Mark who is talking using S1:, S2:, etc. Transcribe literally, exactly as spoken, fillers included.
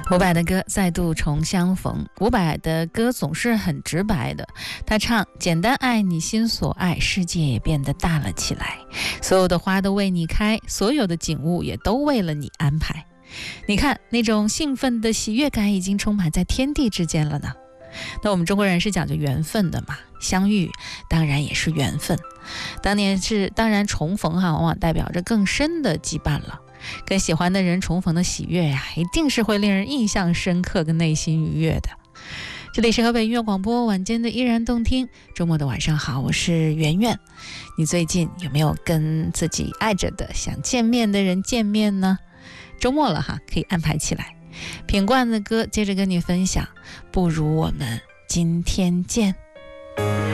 S1: 伍佰的歌再度重相逢。伍佰的歌总是很直白的，他唱简单爱你心所爱，世界也变得大了起来，所有的花都为你开，所有的景物也都为了你安排。你看那种兴奋的喜悦感已经充满在天地之间了呢。那我们中国人是讲究缘分的嘛，相遇当然也是缘分。当年是当然重逢哈，往往代表着更深的羁绊了。跟喜欢的人重逢的喜悦呀、啊，一定是会令人印象深刻跟内心愉悦的。这里是河北音乐广播晚间的依然动听，周末的晚上好，我是圆圆。你最近有没有跟自己爱着的想见面的人见面呢？周末了哈，可以安排起来。品冠的歌接着跟你分享，不如我们今天见。